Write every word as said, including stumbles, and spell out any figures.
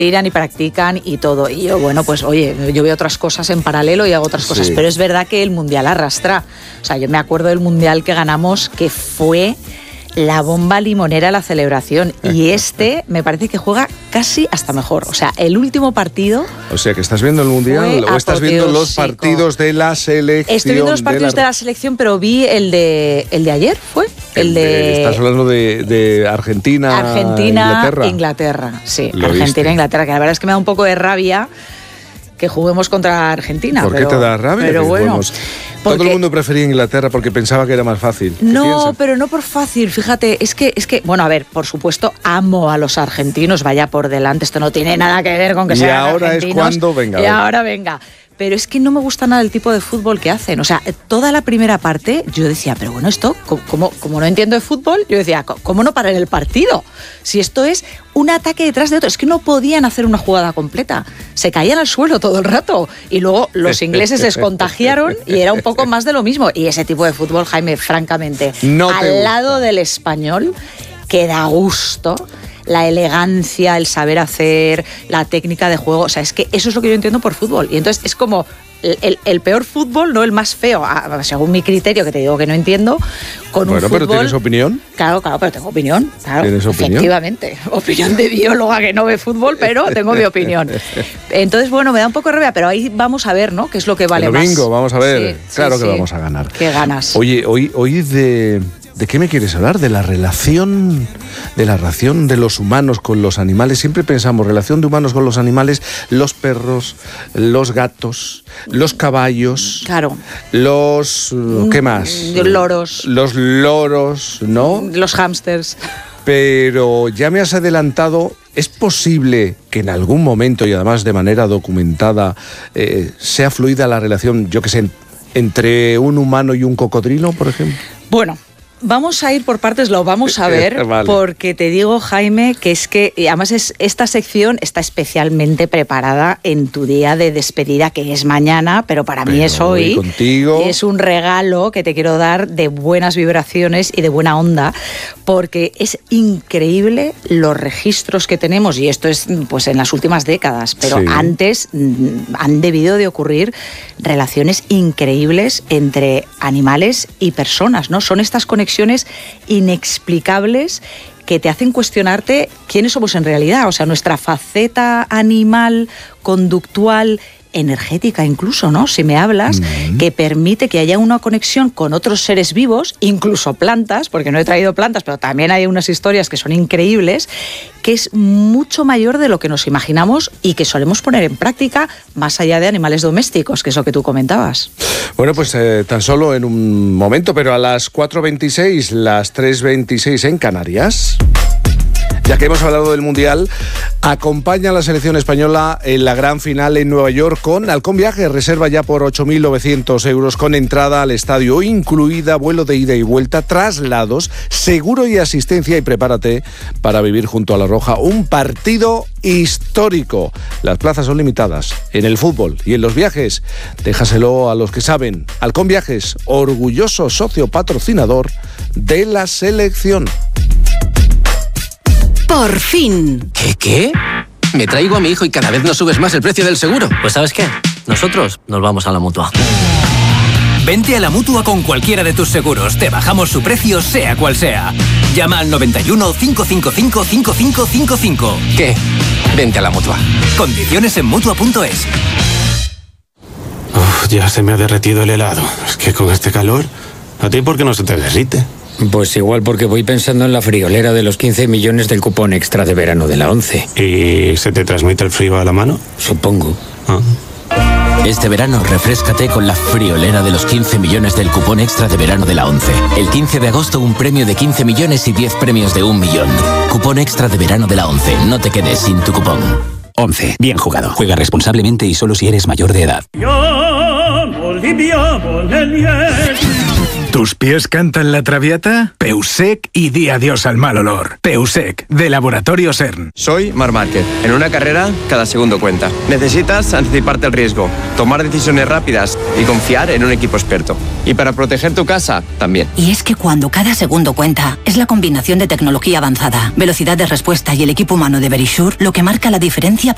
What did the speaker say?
tiran y practican y todo. Y yo, bueno, pues oye, yo veo otras cosas en paralelo y hago otras cosas, sí. Pero es verdad que el Mundial arrastra. O sea, yo me acuerdo del Mundial que ganamos, que fue la bomba limonera la celebración. Y este me parece que juega casi hasta mejor. O sea, el último partido... O sea, que estás viendo el Mundial o estás viendo los partidos de la selección. Estoy viendo los partidos de la, de la selección, pero vi el de el de ayer, ¿fue? El, el de, de... Estás hablando de, de Argentina, Argentina, Inglaterra. Inglaterra, sí. Lo Argentina, viste. Inglaterra, que la verdad es que me da un poco de rabia que juguemos contra Argentina. ¿Por pero, qué te da rabia? Pero bueno, porque... Todo el mundo prefería Inglaterra porque pensaba que era más fácil. No, piensas? pero no por fácil. Fíjate, es que, es que, bueno, a ver, por supuesto, amo a los argentinos, vaya por delante. Esto no tiene nada que ver con que y sean ahora argentinos. Es cuando venga. Y ahora venga. Pero es que no me gusta nada el tipo de fútbol que hacen. O sea, toda la primera parte yo decía, pero bueno, esto, como, como no entiendo de fútbol, yo decía, ¿cómo no parar el partido? Si esto es un ataque detrás de otro, es que no podían hacer una jugada completa. Se caían al suelo todo el rato. Y luego los ingleses les contagiaron y era un poco más de lo mismo. Y ese tipo de fútbol, Jaime, francamente, no al lado del español, que da gusto. La elegancia, el saber hacer, la técnica de juego. O sea, es que eso es lo que yo entiendo por fútbol. Y entonces es como el, el, el peor fútbol, no el más feo, según mi criterio, que te digo que no entiendo, con bueno, un fútbol... pero ¿tienes opinión? Claro, claro, pero tengo opinión. Claro, ¿Tienes opinión? Efectivamente. Opinión de bióloga que no ve fútbol, pero tengo mi opinión. Entonces, bueno, me da un poco de rabia, pero ahí vamos a ver, ¿no? ¿Qué es lo que vale el más? domingo, vamos a ver. Sí, claro sí, que sí. vamos a ganar. Qué ganas. Oye, hoy, hoy de... ¿De qué me quieres hablar? ¿De la relación de la relación de los humanos con los animales? Siempre pensamos, relación de humanos con los animales, los perros, los gatos, los caballos, claro. los... ¿qué más? Los loros. Los loros, ¿no? Los hámsters. Pero ya me has adelantado, ¿es posible que en algún momento, y además de manera documentada, eh, sea fluida la relación, yo qué sé, entre un humano y un cocodrilo, por ejemplo? Bueno... Vamos a ir por partes, lo vamos a ver, vale. Porque te digo, Jaime, que es que, y además es, esta sección está especialmente preparada en tu día de despedida, que es mañana, pero para pero mí es hoy. Contigo. Es un regalo que te quiero dar de buenas vibraciones y de buena onda, porque es increíble los registros que tenemos, y esto es pues en las últimas décadas, pero sí. Antes mm, han debido de ocurrir relaciones increíbles entre animales y personas, ¿no? Son estas conexiones inexplicables que te hacen cuestionarte quiénes somos en realidad, o sea, nuestra faceta animal, conductual, energética incluso, ¿no? Si me hablas, mm-hmm. que permite que haya una conexión con otros seres vivos, incluso plantas, porque no he traído plantas, pero también hay unas historias que son increíbles, que es mucho mayor de lo que nos imaginamos y que solemos poner en práctica más allá de animales domésticos, que es lo que tú comentabas. Bueno, pues eh, tan solo en un momento, pero a las cuatro veintiséis, las tres veintiséis en Canarias... Ya que hemos hablado del Mundial, acompaña a la selección española en la gran final en Nueva York con Halcón Viajes. Reserva ya por ocho mil novecientos euros con entrada al estadio, incluida vuelo de ida y vuelta, traslados, seguro y asistencia. Y prepárate para vivir junto a La Roja un partido histórico. Las plazas son limitadas en el fútbol y en los viajes. Déjaselo a los que saben. Halcón Viajes, orgulloso socio patrocinador de la selección. ¡Por fin! ¿Qué, qué? Me traigo a mi hijo y cada vez nos subes más el precio del seguro. Pues ¿sabes qué? Nosotros nos vamos a la Mutua. Vente a la Mutua con cualquiera de tus seguros. Te bajamos su precio, sea cual sea. Llama al noventa y uno, cinco cinco cinco, cinco cinco cinco cinco. ¿Qué? Vente a la Mutua. Condiciones en Mutua punto es. Uf, ya se me ha derretido el helado. Es que con este calor, ¿a ti por qué no se te derrite? Pues igual porque voy pensando en la friolera de los quince millones del cupón extra de verano de la ONCE. ¿Y se te transmite el frío a la mano? Supongo. Ah. Este verano refréscate con la friolera de los quince millones del cupón extra de verano de la ONCE. El quince de agosto un premio de quince millones y diez premios de un millón. Cupón extra de verano de la ONCE. No te quedes sin tu cupón. ONCE. Bien jugado. Juega responsablemente y solo si eres mayor de edad. ¿Tus pies cantan la Traviata? Peusec y di adiós al mal olor. Peusec, de Laboratorio CERN. Soy Marc Márquez. En una carrera, cada segundo cuenta. Necesitas anticiparte al riesgo, tomar decisiones rápidas y confiar en un equipo experto. Y para proteger tu casa, también. Y es que cuando cada segundo cuenta, es la combinación de tecnología avanzada, velocidad de respuesta y el equipo humano de Verisure lo que marca la diferencia para